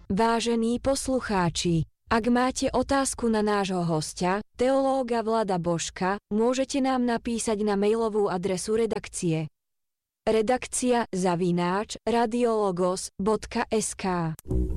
Vážení poslucháči, ak máte otázku na nášho hostia, teológa Vlada Božka, môžete nám napísať na mailovú adresu redakcie redakcia@radiologos.sk.